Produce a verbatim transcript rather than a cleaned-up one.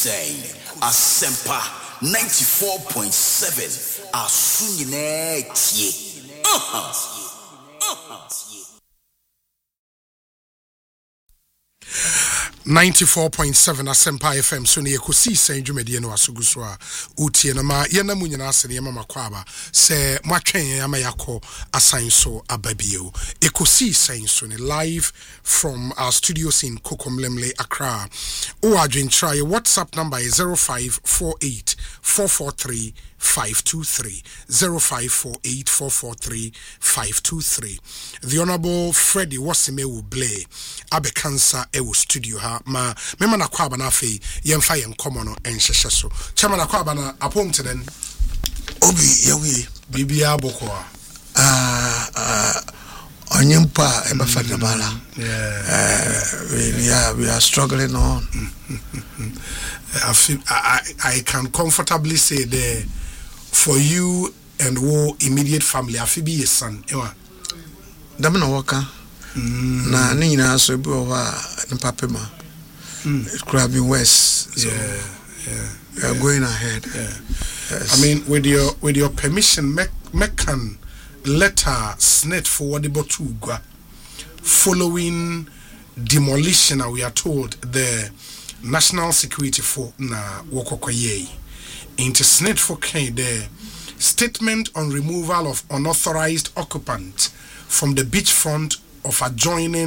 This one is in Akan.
saying Asempa ninety-four point seven Asunyine tie. Uh-huh. Uh-huh. ninety-four point seven Asempa F M so ne yekosi san dwumade no asoguso a utie no ma ye na munyina ase ne mama kwaba se mwatwen ya ma yakọ asan so ababio ekosi san so ne live from our studios in Kokomlemle Accra. O adwen try WhatsApp number is zero five four eight four four three five two three zero five four eight four four three five two three. The Honorable Freddie Wasimewu Blay abe cancer ewo studio ha ma mema na kwaba na afei yemfa yen komo no enhyehyɛ so chama na kwaba na apom tenen obi yewe bibia boko ah ah onyimpa e ba fadda bala yeah we, we are we are struggling on. I feel I, I can comfortably say there for you and wo immediate family afi bi your son ewa dam na waka na ni nyina so bi o wa ni papema it could have been worse. So yeah yeah we are yeah. going ahead. Yeah. Yes. I mean with your with your permission me, me can letter snet forwardable to Ugwa following demolition, we are told the national security for na wokokoye into snet for K the statement on removal of unauthorized occupant from the beachfront of adjoining